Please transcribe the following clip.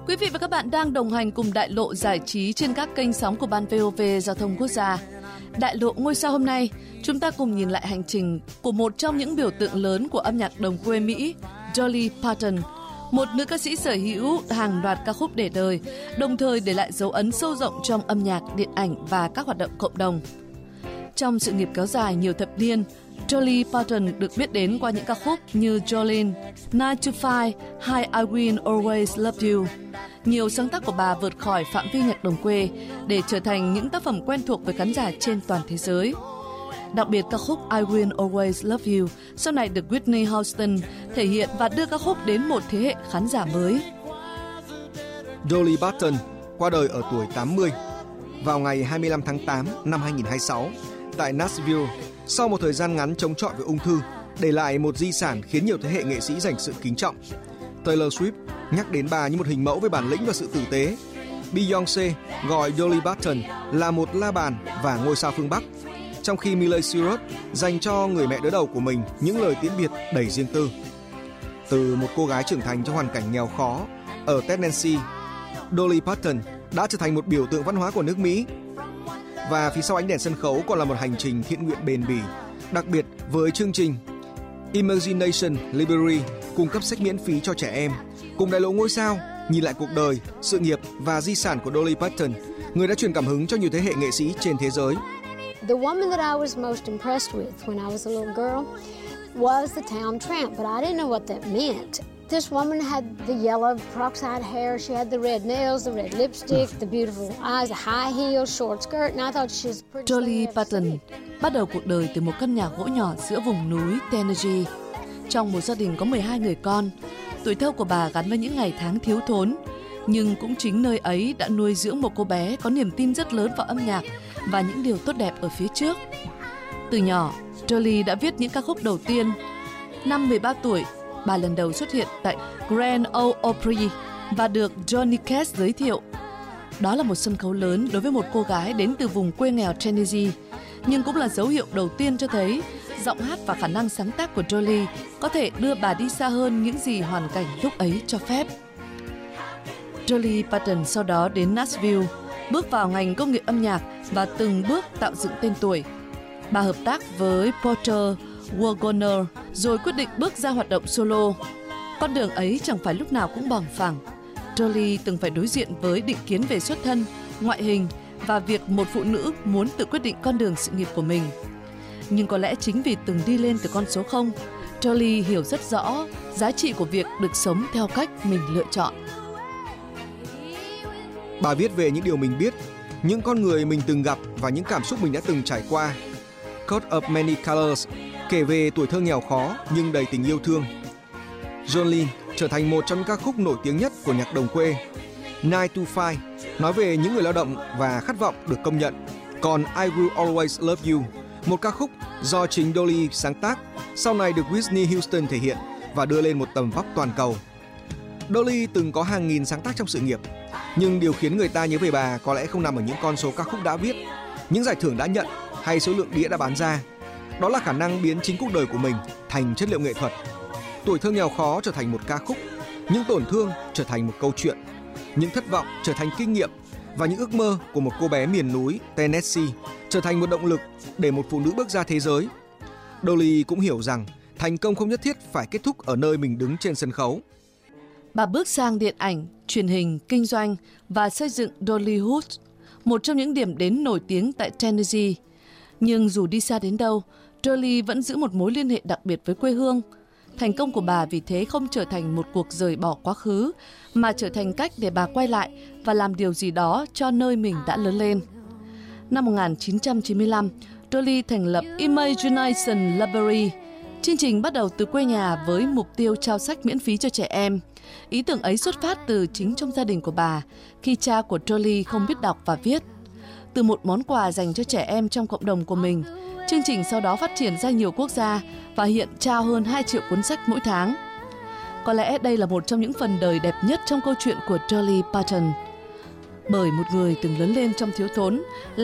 Quý vị và các bạn đang đồng hành cùng Đại lộ giải trí trên các kênh sóng của Ban VOV Giao thông Quốc gia. Đại lộ ngôi sao hôm nay, chúng ta cùng nhìn lại hành trình của một trong những biểu tượng lớn của âm nhạc đồng quê Mỹ, Dolly Parton, một nữ ca sĩ sở hữu hàng loạt ca khúc để đời, đồng thời để lại dấu ấn sâu rộng trong âm nhạc, điện ảnh và các hoạt động cộng đồng. Trong sự nghiệp kéo dài nhiều thập niên, Dolly Parton được biết đến qua những ca khúc như Jolene, 9 to 5 hay I Will Always Love You. Nhiều sáng tác của bà vượt khỏi phạm vi nhạc đồng quê để trở thành những tác phẩm quen thuộc với khán giả trên toàn thế giới. Đặc biệt ca khúc I Will Always Love You sau này được Whitney Houston thể hiện và đưa ca khúc đến một thế hệ khán giả mới. Dolly Parton qua đời ở tuổi 80 vào ngày 25 tháng 8 năm 2026 tại Nashville sau một thời gian ngắn chống chọi với ung thư, để lại một di sản khiến nhiều thế hệ nghệ sĩ dành sự kính trọng. Taylor Swift nhắc đến bà như một hình mẫu với bản lĩnh và sự tử tế. Beyoncé gọi Dolly Parton là một la bàn và ngôi sao phương Bắc, trong khi Miley Cyrus dành cho người mẹ đỡ đầu của mình những lời tiễn biệt đầy riêng tư. Từ một cô gái trưởng thành trong hoàn cảnh nghèo khó ở Tennessee, Dolly Parton đã trở thành một biểu tượng văn hóa của nước Mỹ. Và phía sau ánh đèn sân khấu còn là một hành trình thiện nguyện bền bỉ, đặc biệt với chương trình Imagination Library cung cấp sách miễn phí cho trẻ em. Cùng Đại lộ ngôi sao nhìn lại cuộc đời, sự nghiệp và di sản của Dolly Parton, người đã truyền cảm hứng cho nhiều thế hệ nghệ sĩ trên thế giới. The woman that I was most impressed with when I was a little girl was the town tramp, but I didn't know what that meant. This woman had the yellow peroxide hair, she had the red nails, the red lipstick, the beautiful eyes, the high heels, short skirt, and I thought she was pretty. Dolly Parton bắt đầu cuộc đời từ một căn nhà gỗ nhỏ giữa vùng núi Tennessee. Trong một gia đình có 12 người con, tuổi thơ của bà gắn với những ngày tháng thiếu thốn, nhưng cũng chính nơi ấy đã nuôi dưỡng một cô bé có niềm tin rất lớn vào âm nhạc và những điều tốt đẹp ở phía trước. Từ nhỏ, Dolly đã viết những ca khúc đầu tiên. Năm 13 tuổi, bà lần đầu xuất hiện tại Grand Ole Opry và được Johnny Cash giới thiệu. Đó là một sân khấu lớn đối với một cô gái đến từ vùng quê nghèo Tennessee, nhưng cũng là dấu hiệu đầu tiên cho thấy giọng hát và khả năng sáng tác của Dolly có thể đưa bà đi xa hơn những gì hoàn cảnh lúc ấy cho phép. Dolly Parton sau đó đến Nashville, bước vào ngành công nghiệp âm nhạc và từng bước tạo dựng tên tuổi. Bà hợp tác với Porter Wagoner rồi quyết định bước ra hoạt động solo. Con đường ấy chẳng phải lúc nào cũng bằng phẳng. Dolly từng phải đối diện với định kiến về xuất thân, ngoại hình và việc một phụ nữ muốn tự quyết định con đường sự nghiệp của mình. Nhưng có lẽ chính vì từng đi lên từ con số 0, Dolly hiểu rất rõ giá trị của việc được sống theo cách mình lựa chọn. Bà viết về những điều mình biết, những con người mình từng gặp và những cảm xúc mình đã từng trải qua. Coat of Many Colors kể về tuổi thơ nghèo khó nhưng đầy tình yêu thương. Jolene trở thành một trong những ca khúc nổi tiếng nhất của nhạc đồng quê. 9 to 5 nói về những người lao động và khát vọng được công nhận. Còn I Will Always Love You, một ca khúc do chính Dolly sáng tác, sau này được Whitney Houston thể hiện và đưa lên một tầm vóc toàn cầu. Dolly từng có hàng nghìn sáng tác trong sự nghiệp, nhưng điều khiến người ta nhớ về bà có lẽ không nằm ở những con số ca khúc đã viết, những giải thưởng đã nhận hay số lượng đĩa đã bán ra. Đó là khả năng biến chính cuộc đời của mình thành chất liệu nghệ thuật. Tuổi thơ nghèo khó trở thành một ca khúc, những tổn thương trở thành một câu chuyện, những thất vọng trở thành kinh nghiệm và những ước mơ của một cô bé miền núi Tennessee trở thành một động lực để một phụ nữ bước ra thế giới. Dolly cũng hiểu rằng thành công không nhất thiết phải kết thúc ở nơi mình đứng trên sân khấu. Bà bước sang điện ảnh, truyền hình, kinh doanh và xây dựng Dollywood, một trong những điểm đến nổi tiếng tại Tennessee. Nhưng dù đi xa đến đâu, Dolly vẫn giữ một mối liên hệ đặc biệt với quê hương. Thành công của bà vì thế không trở thành một cuộc rời bỏ quá khứ, mà trở thành cách để bà quay lại và làm điều gì đó cho nơi mình đã lớn lên. Năm 1995, Dolly thành lập Imagination Library. Chương trình bắt đầu từ quê nhà với mục tiêu trao sách miễn phí cho trẻ em. Ý tưởng ấy xuất phát từ chính trong gia đình của bà, khi cha của Dolly không biết đọc và viết. Từ một món quà dành cho trẻ em trong cộng đồng của mình, chương trình sau đó phát triển ra nhiều quốc gia và hiện trao hơn 2 triệu cuốn sách mỗi tháng. Có lẽ đây là một trong những phần đời đẹp nhất trong câu chuyện của Dolly Parton. Bởi một người từng lớn lên trong thiếu thốn,